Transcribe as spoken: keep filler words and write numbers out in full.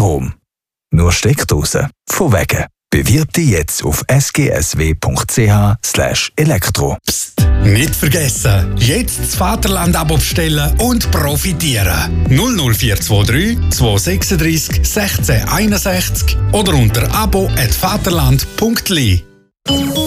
Strom. Nur Steckdosen von Wegen. Bewirb dich jetzt auf s g s w punkt c h slash elektro. Psst, nicht vergessen, jetzt das Vaterland-Abo bestellen und profitieren. null null vier zwei drei zwei sechs drei sechzehn einundsechzig oder unter abo at vaterland punkt l i.